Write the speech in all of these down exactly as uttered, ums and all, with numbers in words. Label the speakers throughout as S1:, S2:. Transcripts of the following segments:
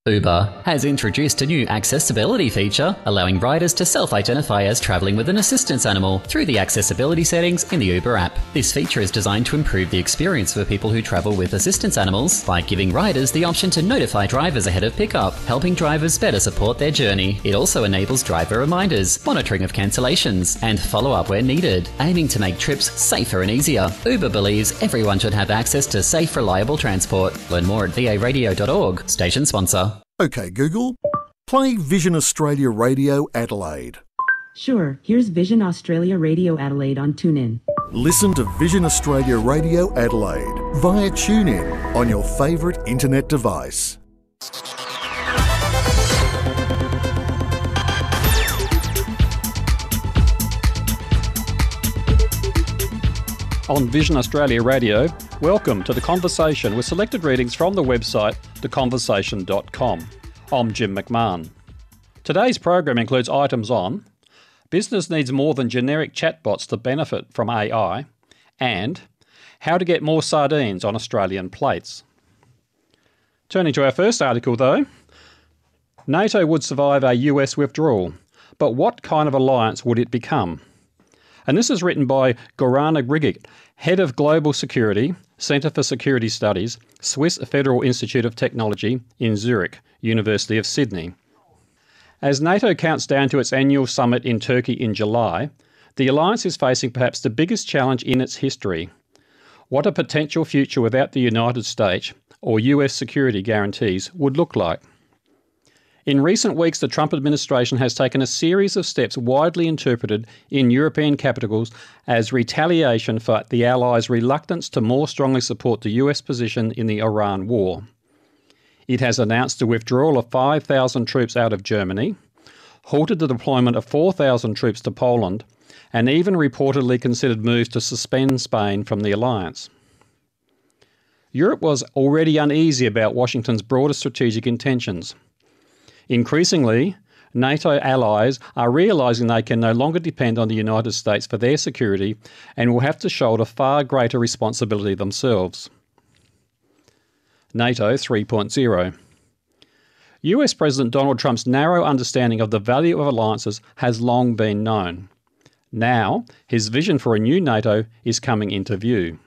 S1: Uber has introduced a new accessibility feature, allowing riders to self-identify as travelling with an assistance animal through the accessibility settings in the Uber app. This feature is designed to improve the experience for people who travel with assistance animals by giving riders the option to notify drivers ahead of pickup, helping drivers better support their journey. It also enables driver reminders, monitoring of cancellations, and follow-up where needed, aiming to make trips safer and easier. Uber believes everyone should have access to safe, reliable transport. Learn more at v a radio dot org. Station sponsor.
S2: Okay, Google, play Vision Australia Radio Adelaide.
S3: Sure, here's Vision Australia Radio Adelaide on TuneIn.
S2: Listen to Vision Australia Radio Adelaide via TuneIn on your favourite internet device.
S4: On Vision Australia Radio, welcome to The Conversation with selected readings from the website the conversation dot com. I'm Jim McMahon. Today's program includes items on business needs more than generic chatbots to benefit from A I, and how to get more sardines on Australian plates. Turning to our first article though, NATO would survive a U S withdrawal, but what kind of alliance would it become? And this is written by Gorana Grigic, Head of Global Security, Centre for Security Studies, Swiss Federal Institute of Technology in Zurich, University of Sydney. As NATO counts down to its annual summit in Turkey in July, the alliance is facing perhaps the biggest challenge in its history. What a potential future without the United States or U S security guarantees would look like. In recent weeks, the Trump administration has taken a series of steps widely interpreted in European capitals as retaliation for the Allies' reluctance to more strongly support the U S position in the Iran war. It has announced the withdrawal of five thousand troops out of Germany, halted the deployment of four thousand troops to Poland, and even reportedly considered moves to suspend Spain from the alliance. Europe was already uneasy about Washington's broader strategic intentions. Increasingly, NATO allies are realising they can no longer depend on the United States for their security and will have to shoulder far greater responsibility themselves. NATO three point oh. U S President Donald Trump's narrow understanding of the value of alliances has long been known. Now, his vision for a new NATO is coming into view.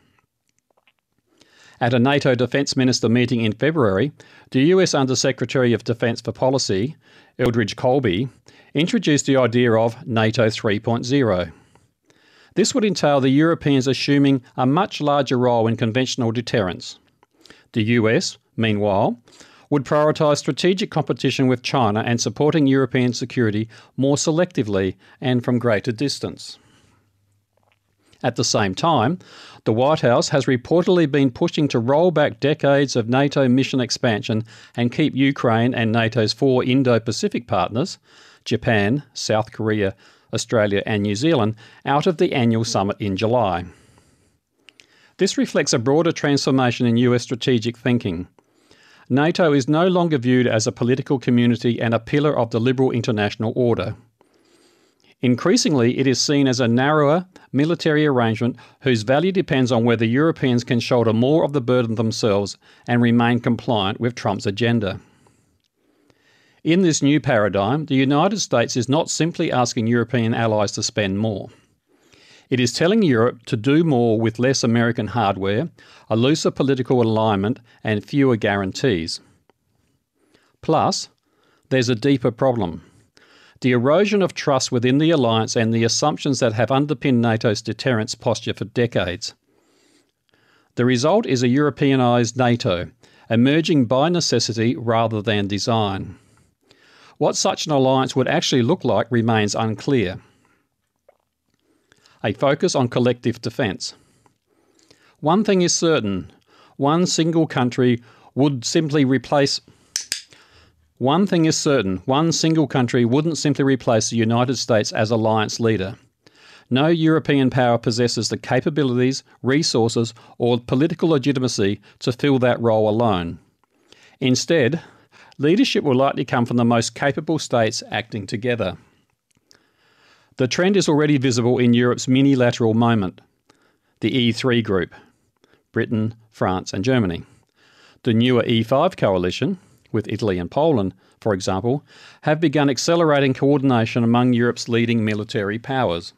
S4: At a NATO Defence Minister meeting in February, the U S Under-Secretary of Defence for Policy, Eldridge Colby, introduced the idea of NATO three point oh. This would entail the Europeans assuming a much larger role in conventional deterrence. The U S, meanwhile, would prioritise strategic competition with China and supporting European security more selectively and from greater distance. At the same time, the White House has reportedly been pushing to roll back decades of NATO mission expansion and keep Ukraine and NATO's four Indo-Pacific partners, Japan, South Korea, Australia and New Zealand, out of the annual summit in July. This reflects a broader transformation in U S strategic thinking. NATO is no longer viewed as a political community and a pillar of the liberal international order. Increasingly, it is seen as a narrower, military arrangement whose value depends on whether Europeans can shoulder more of the burden themselves and remain compliant with Trump's agenda. In this new paradigm, the United States is not simply asking European allies to spend more. It is telling Europe to do more with less American hardware, a looser political alignment, and fewer guarantees. Plus, there's a deeper problem. The erosion of trust within the alliance and the assumptions that have underpinned NATO's deterrence posture for decades. The result is a Europeanised NATO, emerging by necessity rather than design. What such an alliance would actually look like remains unclear. A focus on collective defence. One thing is certain, one single country would simply replace One thing is certain, one single country wouldn't simply replace the United States as alliance leader. No European power possesses the capabilities, resources, or political legitimacy to fill that role alone. Instead, leadership will likely come from the most capable states acting together. The trend is already visible in Europe's minilateral moment, the E three group, Britain, France and Germany. The newer E five coalition, with Italy and Poland, for example, have begun accelerating coordination among Europe's leading military powers.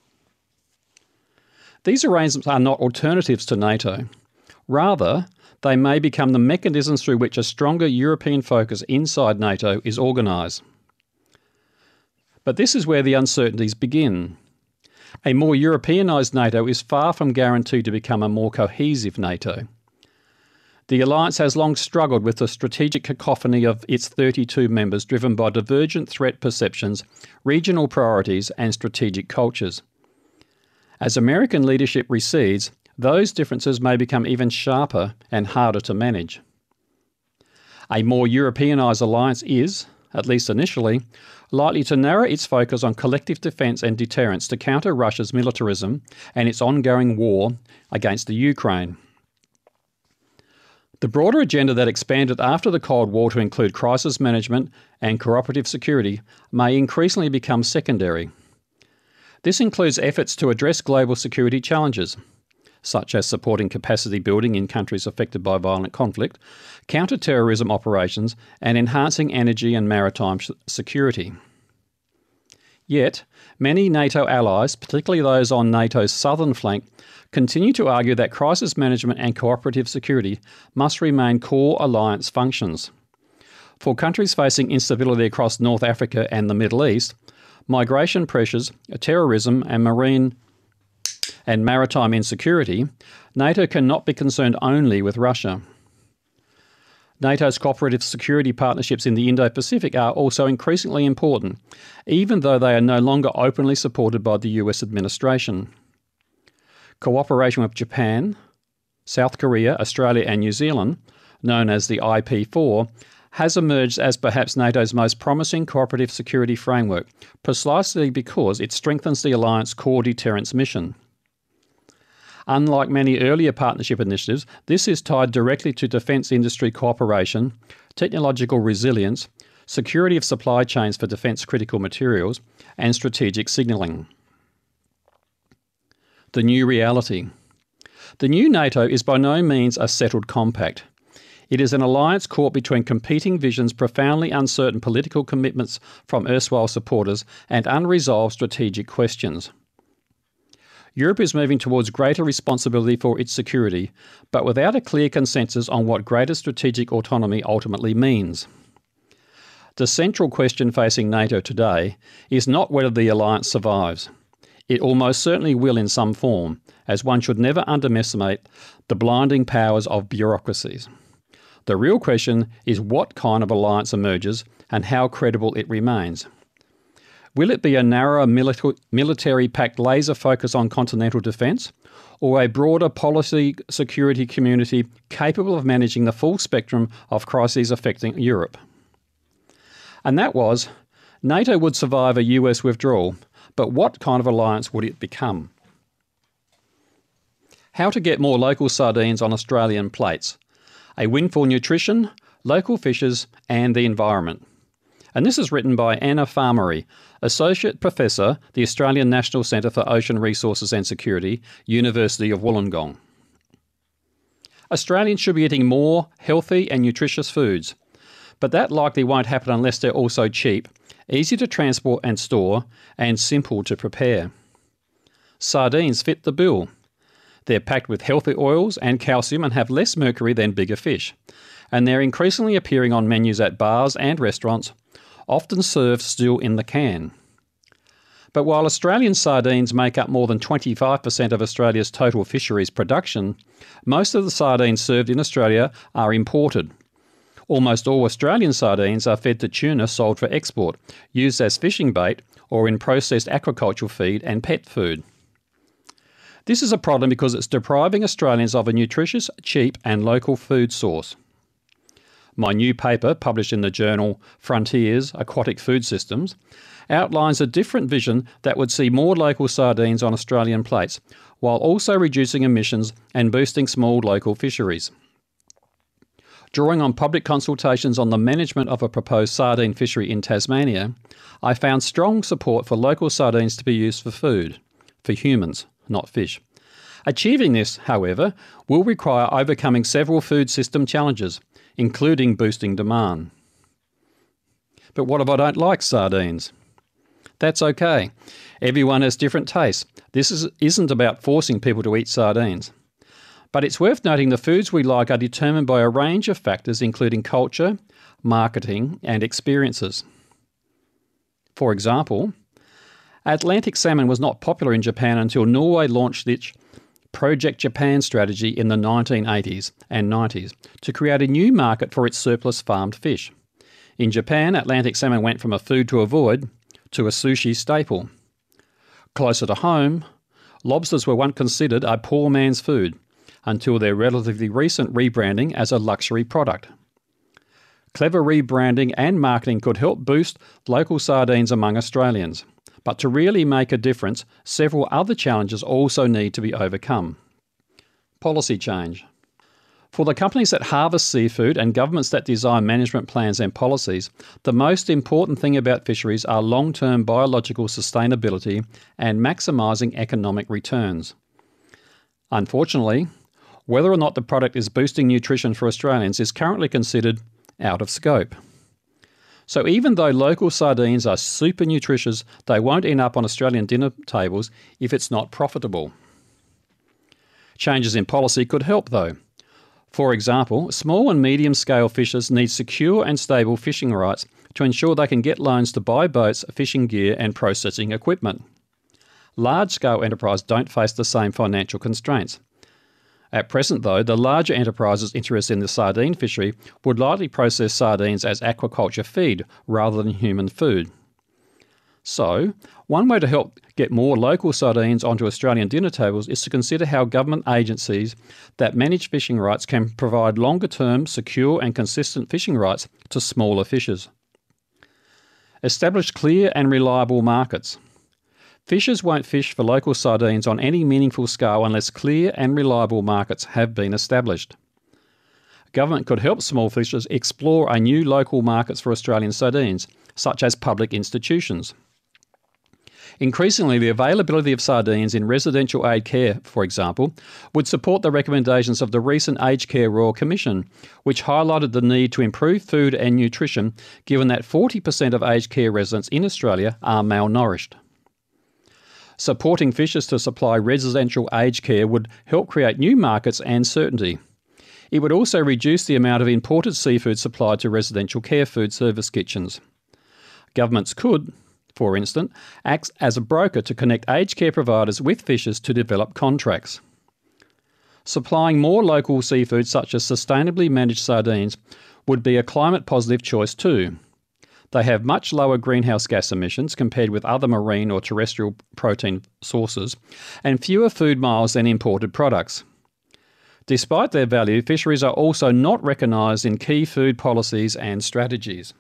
S4: These arrangements are not alternatives to NATO. Rather, they may become the mechanisms through which a stronger European focus inside NATO is organised. But this is where the uncertainties begin. A more Europeanised NATO is far from guaranteed to become a more cohesive NATO. The alliance has long struggled with the strategic cacophony of its thirty-two members, driven by divergent threat perceptions, regional priorities and strategic cultures. As American leadership recedes, those differences may become even sharper and harder to manage. A more Europeanised alliance is, at least initially, likely to narrow its focus on collective defence and deterrence to counter Russia's militarism and its ongoing war against the Ukraine. The broader agenda that expanded after the Cold War to include crisis management and cooperative security may increasingly become secondary. This includes efforts to address global security challenges, such as supporting capacity building in countries affected by violent conflict, counter-terrorism operations, and enhancing energy and maritime security. Yet, many NATO allies, particularly those on NATO's southern flank, continue to argue that crisis management and cooperative security must remain core alliance functions. For countries facing instability across North Africa and the Middle East, migration pressures, terrorism and marine and maritime insecurity, NATO cannot be concerned only with Russia. NATO's cooperative security partnerships in the Indo-Pacific are also increasingly important, even though they are no longer openly supported by the U S administration. Cooperation with Japan, South Korea, Australia and New Zealand, known as the I P four, has emerged as perhaps NATO's most promising cooperative security framework, precisely because it strengthens the alliance's core deterrence mission. Unlike many earlier partnership initiatives, this is tied directly to defence industry cooperation, technological resilience, security of supply chains for defence critical materials, and strategic signalling. The new reality. The new NATO is by no means a settled compact. It is an alliance caught between competing visions, profoundly uncertain political commitments from erstwhile supporters, and unresolved strategic questions. Europe is moving towards greater responsibility for its security, but without a clear consensus on what greater strategic autonomy ultimately means. The central question facing NATO today is not whether the alliance survives. It almost certainly will in some form, as one should never underestimate the blinding powers of bureaucracies. The real question is what kind of alliance emerges and how credible it remains. Will it be a narrower military pact laser focus on continental defence, or a broader policy security community capable of managing the full spectrum of crises affecting Europe? And that was, NATO would survive a U S withdrawal, but what kind of alliance would it become? How to get more local sardines on Australian plates. A win for nutrition, local fishes and the environment. And this is written by Anna Farmery, Associate Professor, the Australian National Centre for Ocean Resources and Security, University of Wollongong. Australians should be eating more healthy and nutritious foods, but that likely won't happen unless they're also cheap, easy to transport and store, and simple to prepare. Sardines fit the bill. They're packed with healthy oils and calcium and have less mercury than bigger fish, and they're increasingly appearing on menus at bars and restaurants, often served still in the can. But while Australian sardines make up more than twenty-five percent of Australia's total fisheries production, most of the sardines served in Australia are imported. Almost all Australian sardines are fed to tuna sold for export, used as fishing bait or in processed aquaculture feed and pet food. This is a problem because it's depriving Australians of a nutritious, cheap and local food source. My new paper, published in the journal Frontiers, Aquatic Food Systems, outlines a different vision that would see more local sardines on Australian plates, while also reducing emissions and boosting small local fisheries. Drawing on public consultations on the management of a proposed sardine fishery in Tasmania, I found strong support for local sardines to be used for food, for humans, not fish. Achieving this, however, will require overcoming several food system challenges, including boosting demand. But what if I don't like sardines? That's okay. Everyone has different tastes. This is, isn't about forcing people to eat sardines. But it's worth noting the foods we like are determined by a range of factors including culture, marketing and experiences. For example, Atlantic salmon was not popular in Japan until Norway launched its Project Japan strategy in the nineteen eighties and nineties to create a new market for its surplus farmed fish. In Japan, Atlantic salmon went from a food to avoid to a sushi staple. Closer to home, lobsters were once considered a poor man's food until their relatively recent rebranding as a luxury product. Clever rebranding and marketing could help boost local sardines among Australians. But to really make a difference, several other challenges also need to be overcome. Policy change. For the companies that harvest seafood and governments that design management plans and policies, the most important thing about fisheries are long-term biological sustainability and maximising economic returns. Unfortunately, whether or not the product is boosting nutrition for Australians is currently considered out of scope. So even though local sardines are super nutritious, they won't end up on Australian dinner tables if it's not profitable. Changes in policy could help though. For example, small and medium-scale fishers need secure and stable fishing rights to ensure they can get loans to buy boats, fishing gear and processing equipment. Large-scale enterprises don't face the same financial constraints. At present, though, the larger enterprises interested in the sardine fishery would likely process sardines as aquaculture feed rather than human food. So, one way to help get more local sardines onto Australian dinner tables is to consider how government agencies that manage fishing rights can provide longer-term, secure and consistent fishing rights to smaller fishers. Establish clear and reliable markets. Fishers won't fish for local sardines on any meaningful scale unless clear and reliable markets have been established. Government could help small fishers explore a new local markets for Australian sardines, such as public institutions. Increasingly, the availability of sardines in residential aged care, for example, would support the recommendations of the recent Aged Care Royal Commission, which highlighted the need to improve food and nutrition given that forty percent of aged care residents in Australia are malnourished. Supporting fishers to supply residential aged care would help create new markets and certainty. It would also reduce the amount of imported seafood supplied to residential care food service kitchens. Governments could, for instance, act as a broker to connect aged care providers with fishers to develop contracts. Supplying more local seafood such as sustainably managed sardines would be a climate positive choice too. They have much lower greenhouse gas emissions compared with other marine or terrestrial protein sources and fewer food miles than imported products. Despite their value, fisheries are also not recognised in key food policies and strategies.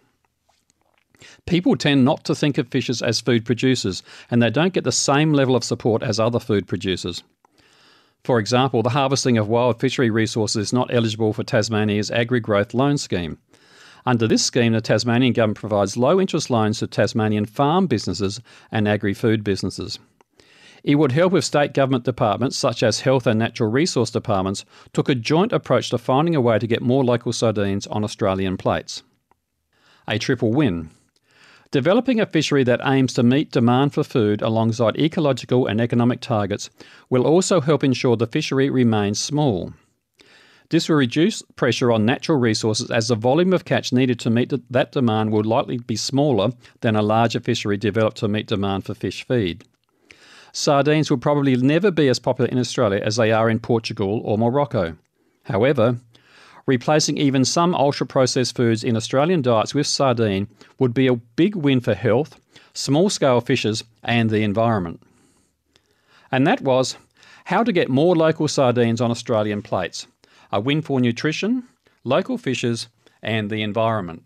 S4: People tend not to think of fishers as food producers, and they don't get the same level of support as other food producers. For example, the harvesting of wild fishery resources is not eligible for Tasmania's Agri-Growth Loan Scheme. Under this scheme, the Tasmanian government provides low-interest loans to Tasmanian farm businesses and agri-food businesses. It would help if state government departments, such as health and natural resource departments, took a joint approach to finding a way to get more local sardines on Australian plates. A triple win. Developing a fishery that aims to meet demand for food alongside ecological and economic targets will also help ensure the fishery remains small. This will reduce pressure on natural resources as the volume of catch needed to meet that demand will likely be smaller than a larger fishery developed to meet demand for fish feed. Sardines will probably never be as popular in Australia as they are in Portugal or Morocco. However, replacing even some ultra-processed foods in Australian diets with sardine would be a big win for health, small-scale fishers and the environment. And that was how to get more local sardines on Australian plates. A win for nutrition, local fishers and the environment.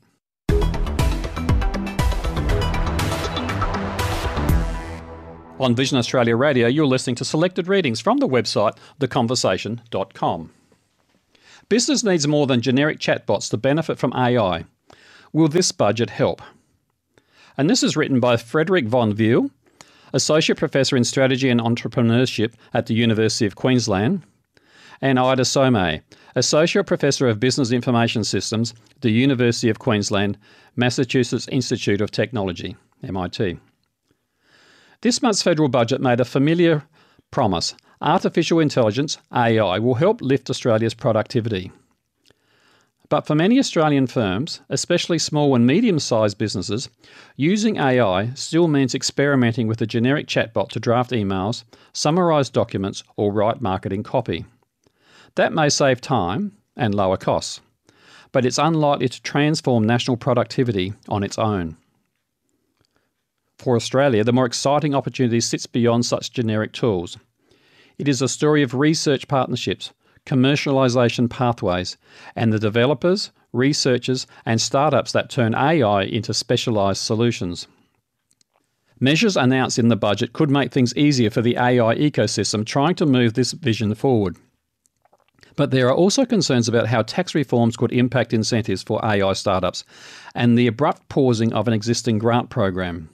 S4: On Vision Australia Radio, you're listening to selected readings from the website the conversation dot com. Business needs more than generic chatbots to benefit from A I. Will this budget help? And this is written by Frederick von Viel, Associate Professor in Strategy and Entrepreneurship at the University of Queensland, and Ida Somay, Associate Professor of Business Information Systems, the University of Queensland, Massachusetts Institute of Technology, M I T. This month's federal budget made a familiar promise. Artificial intelligence, A I, will help lift Australia's productivity. But for many Australian firms, especially small and medium-sized businesses, using A I still means experimenting with a generic chatbot to draft emails, summarise documents, or write marketing copy. That may save time and lower costs, but it's unlikely to transform national productivity on its own. For Australia, the more exciting opportunity sits beyond such generic tools. It is a story of research partnerships, commercialisation pathways, and the developers, researchers and startups that turn A I into specialised solutions. Measures announced in the budget could make things easier for the A I ecosystem trying to move this vision forward. But there are also concerns about how tax reforms could impact incentives for A I startups and the abrupt pausing of an existing grant program.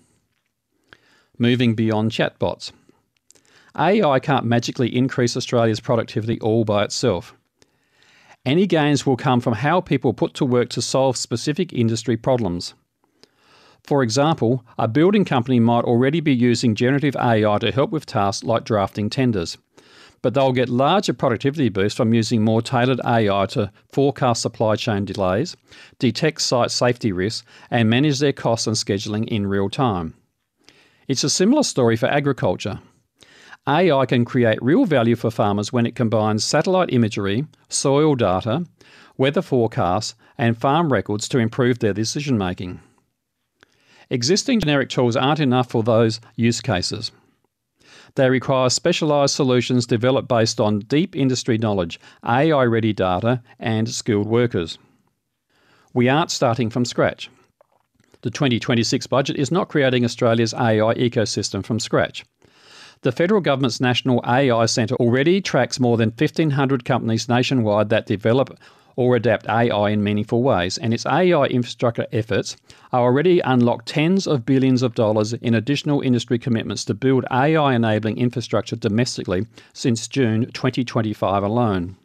S4: Moving beyond chatbots. A I can't magically increase Australia's productivity all by itself. Any gains will come from how people put to work to solve specific industry problems. For example, a building company might already be using generative A I to help with tasks like drafting tenders, but they'll get larger productivity boosts from using more tailored A I to forecast supply chain delays, detect site safety risks, and manage their costs and scheduling in real time. It's a similar story for agriculture. A I can create real value for farmers when it combines satellite imagery, soil data, weather forecasts, and farm records to improve their decision-making. Existing generic tools aren't enough for those use cases. They require specialised solutions developed based on deep industry knowledge, A I-ready data, and skilled workers. We aren't starting from scratch. The twenty twenty-six budget is not creating Australia's A I ecosystem from scratch. The federal government's National A I Centre already tracks more than fifteen hundred companies nationwide that develop or adapt A I in meaningful ways, and its A I infrastructure efforts are already unlocked tens of billions of dollars in additional industry commitments to build A I-enabling infrastructure domestically since June twenty twenty-five alone.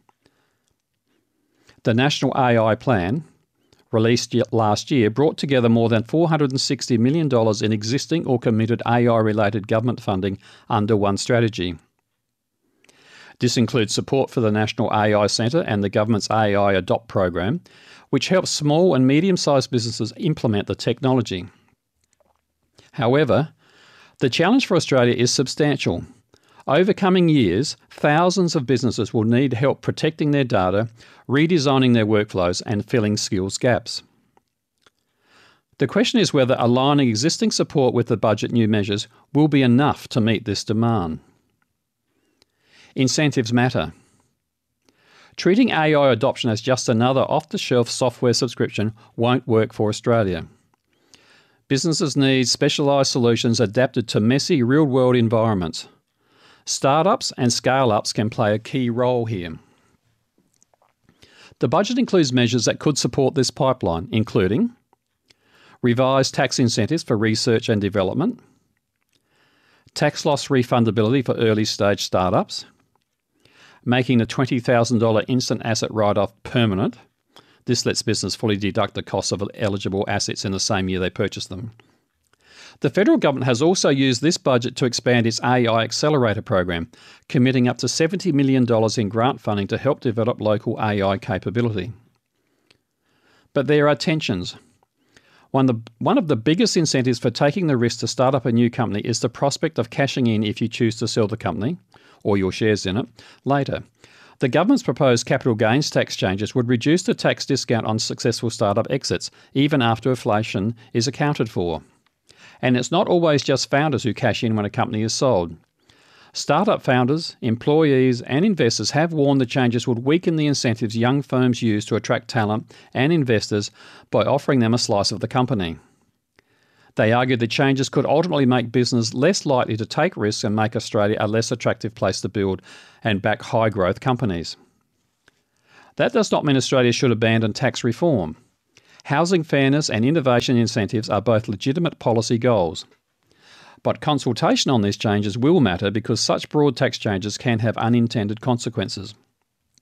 S4: The National A I Plan, released last year, brought together more than four hundred sixty million dollars in existing or committed A I-related government funding under one strategy. This includes support for the National A I Centre and the government's A I Adopt program, which helps small and medium-sized businesses implement the technology. However, the challenge for Australia is substantial. Over coming years, thousands of businesses will need help protecting their data, redesigning their workflows, and filling skills gaps. The question is whether aligning existing support with the budget new measures will be enough to meet this demand. Incentives matter. Treating A I adoption as just another off-the-shelf software subscription won't work for Australia. Businesses need specialised solutions adapted to messy real-world environments. Startups and scale-ups can play a key role here. The budget includes measures that could support this pipeline, including revised tax incentives for research and development, tax loss refundability for early-stage startups, making the twenty thousand dollars instant asset write-off permanent. This lets business fully deduct the cost of eligible assets in the same year they purchase them. The federal government has also used this budget to expand its A I Accelerator program, committing up to seventy million dollars in grant funding to help develop local A I capability. But there are tensions. One of, the, one of the biggest incentives for taking the risk to start up a new company is the prospect of cashing in if you choose to sell the company, or your shares in it, later. The government's proposed capital gains tax changes would reduce the tax discount on successful startup exits, even after inflation is accounted for. And it's not always just founders who cash in when a company is sold. Startup founders, employees and investors have warned the changes would weaken the incentives young firms use to attract talent and investors by offering them a slice of the company. They argue the changes could ultimately make business less likely to take risks and make Australia a less attractive place to build and back high-growth companies. That does not mean Australia should abandon tax reform. Housing fairness and innovation incentives are both legitimate policy goals. But consultation on these changes will matter because such broad tax changes can have unintended consequences.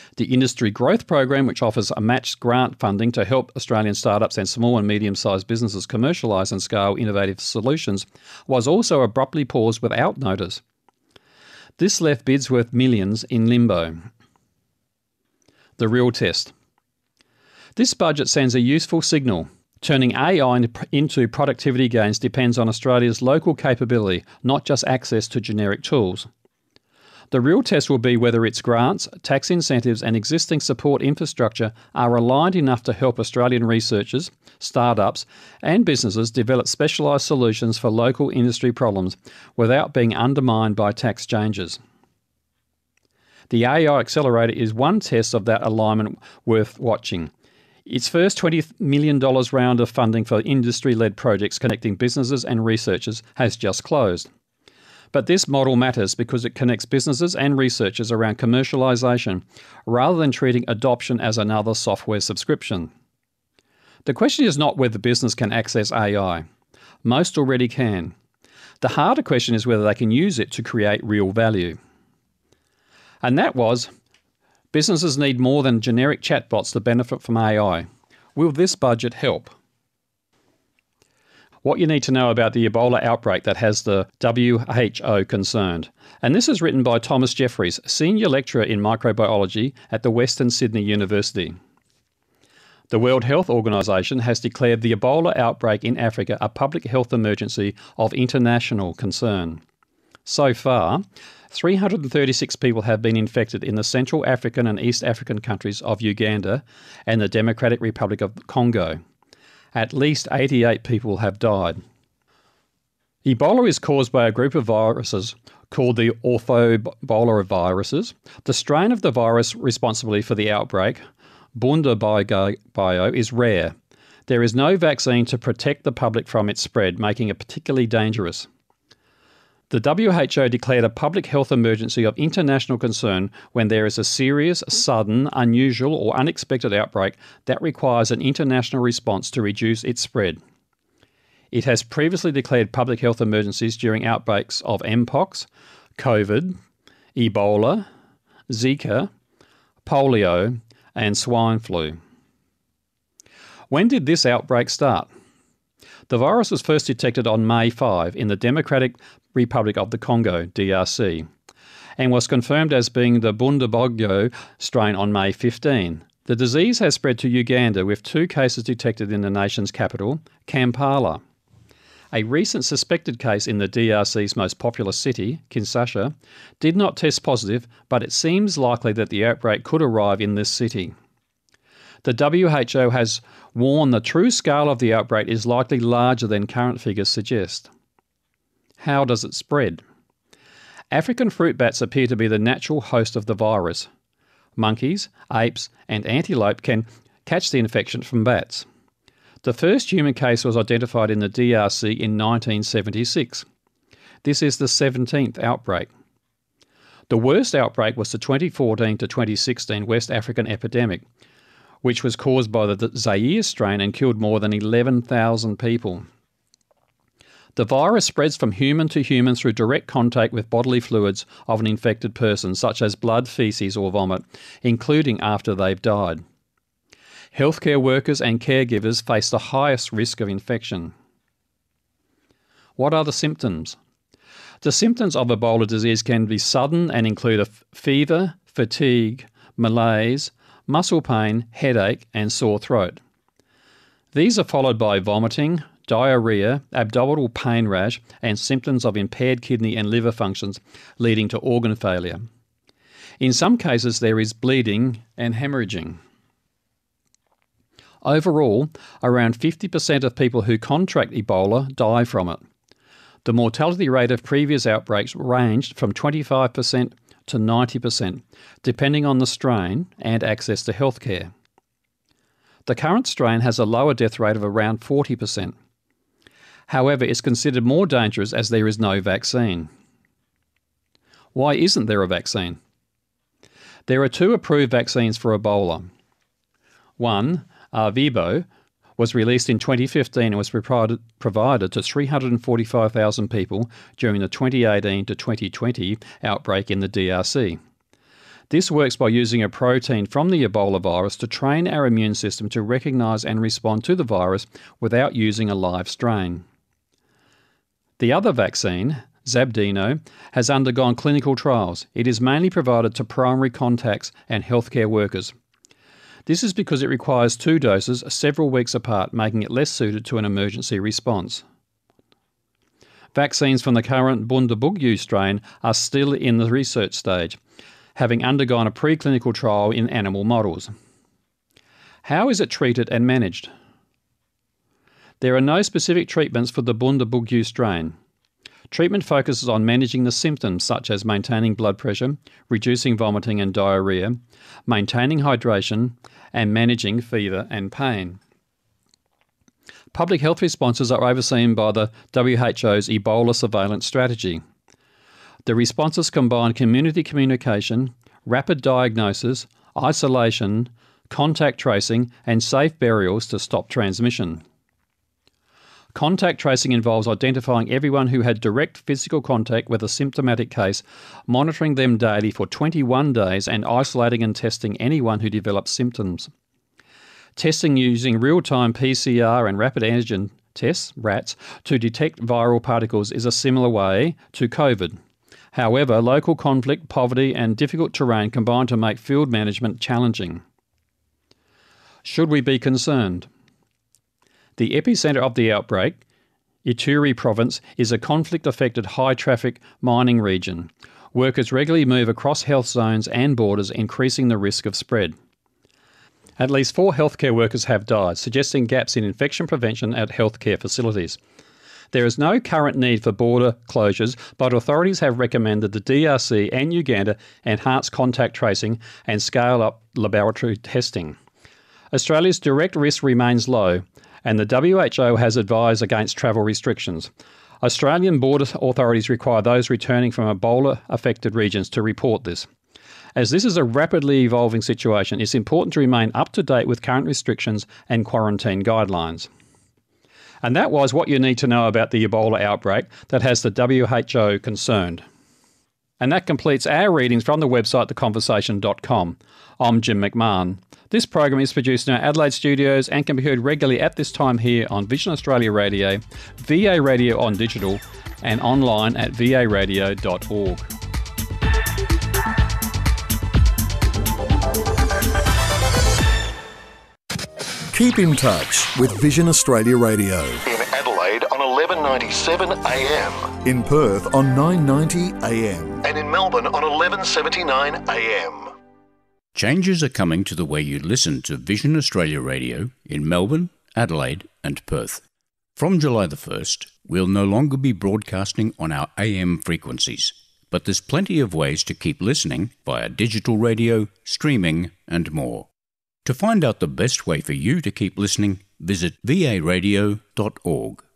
S4: The Industry Growth Program, which offers a matched grant funding to help Australian startups and small and medium-sized businesses commercialise and scale innovative solutions, was also abruptly paused without notice. This left bids worth millions in limbo. The real test. This budget sends a useful signal. Turning A I into productivity gains depends on Australia's local capability, not just access to generic tools. The real test will be whether its grants, tax incentives and existing support infrastructure are aligned enough to help Australian researchers, startups and businesses develop specialised solutions for local industry problems without being undermined by tax changes. The A I Accelerator is one test of that alignment worth watching. Its first twenty million dollars round of funding for industry-led projects connecting businesses and researchers has just closed. But this model matters because it connects businesses and researchers around commercialisation rather than treating adoption as another software subscription. The question is not whether business can access A I. Most already can. The harder question is whether they can use it to create real value. And that was, businesses need more than generic chatbots to benefit from A I. Will this budget help? What you need to know about the Ebola outbreak that has the W H O concerned. And this is written by Thomas Jeffries, Senior Lecturer in Microbiology at the Western Sydney University. The World Health Organization has declared the Ebola outbreak in Africa a public health emergency of international concern. So far, three hundred thirty-six people have been infected in the Central African and East African countries of Uganda and the Democratic Republic of Congo. At least eighty-eight people have died. Ebola is caused by a group of viruses called the orthobola viruses. The strain of the virus responsible for the outbreak, Bundibugyo, is rare. There is no vaccine to protect the public from its spread, making it particularly dangerous. The W H O declared a public health emergency of international concern when there is a serious, sudden, unusual or unexpected outbreak that requires an international response to reduce its spread. It has previously declared public health emergencies during outbreaks of Mpox, COVID, Ebola, Zika, polio and swine flu. When did this outbreak start? The virus was first detected on May fifth in the Democratic Republic of the Congo, D R C, and was confirmed as being the Bundibugyo strain on May fifteenth. The disease has spread to Uganda with two cases detected in the nation's capital, Kampala. A recent suspected case in the D R C's most populous city, Kinshasa, did not test positive, but it seems likely that the outbreak could arrive in this city. The W H O has warned the true scale of the outbreak is likely larger than current figures suggest. How does it spread? African fruit bats appear to be the natural host of the virus. Monkeys, apes and antelope can catch the infection from bats. The first human case was identified in the D R C in nineteen seventy-six. This is the seventeenth outbreak. The worst outbreak was the twenty fourteen to twenty sixteen West African epidemic, which was caused by the Zaire strain and killed more than eleven thousand people. The virus spreads from human to human through direct contact with bodily fluids of an infected person, such as blood, faeces or vomit, including after they've died. Healthcare workers and caregivers face the highest risk of infection. What are the symptoms? The symptoms of Ebola disease can be sudden and include a fever, fatigue, malaise, muscle pain, headache and sore throat. These are followed by vomiting, diarrhoea, abdominal pain rash and symptoms of impaired kidney and liver functions leading to organ failure. In some cases there is bleeding and hemorrhaging. Overall, around fifty percent of people who contract Ebola die from it. The mortality rate of previous outbreaks ranged from twenty-five percent to ninety percent, depending on the strain and access to healthcare. The current strain has a lower death rate of around forty percent. However, it's considered more dangerous as there is no vaccine. Why isn't there a vaccine? There are two approved vaccines for Ebola. One, Arvibo, was released in twenty fifteen and was provided, provided to three hundred forty-five thousand people during the twenty eighteen to twenty twenty outbreak in the D R C. This works by using a protein from the Ebola virus to train our immune system to recognise and respond to the virus without using a live strain. The other vaccine, Xabdeno, has undergone clinical trials. It is mainly provided to primary contacts and healthcare workers. This is because it requires two doses several weeks apart, making it less suited to an emergency response. Vaccines from the current Bundibugyo strain are still in the research stage, having undergone a preclinical trial in animal models. How is it treated and managed? There are no specific treatments for the Bundibugyo strain. Treatment focuses on managing the symptoms such as maintaining blood pressure, reducing vomiting and diarrhoea, maintaining hydration, and managing fever and pain. Public health responses are overseen by the W H O's Ebola surveillance strategy. The responses combine community communication, rapid diagnosis, isolation, contact tracing, and safe burials to stop transmission. Contact tracing involves identifying everyone who had direct physical contact with a symptomatic case, monitoring them daily for twenty-one days, and isolating and testing anyone who develops symptoms. Testing using real-time P C R and rapid antigen tests, RATs, to detect viral particles is a similar way to COVID. However, local conflict, poverty, and difficult terrain combine to make field management challenging. Should we be concerned? The epicentre of the outbreak, Ituri province, is a conflict-affected high-traffic mining region. Workers regularly move across health zones and borders, increasing the risk of spread. At least four healthcare workers have died, suggesting gaps in infection prevention at healthcare facilities. There is no current need for border closures, but authorities have recommended the D R C and Uganda enhance contact tracing and scale up laboratory testing. Australia's direct risk remains low, and the W H O has advised against travel restrictions. Australian border authorities require those returning from Ebola-affected regions to report this. As this is a rapidly evolving situation, it's important to remain up to date with current restrictions and quarantine guidelines. And that was what you need to know about the Ebola outbreak that has the W H O concerned. And that completes our readings from the website the conversation dot com. I'm Jim McMahon. This program is produced in our Adelaide studios and can be heard regularly at this time here on Vision Australia Radio, V A Radio on digital, and online at v a radio dot org.
S2: Keep in touch with Vision Australia Radio.
S5: In Adelaide on eleven ninety-seven A M.
S2: In Perth on nine ninety A M.
S5: And in Melbourne on eleven seventy-nine A M.
S6: Changes are coming to the way you listen to Vision Australia Radio in Melbourne, Adelaide and Perth. From July the first, we'll no longer be broadcasting on our A M frequencies, but there's plenty of ways to keep listening via digital radio, streaming and more. To find out the best way for you to keep listening, visit v a radio dot org.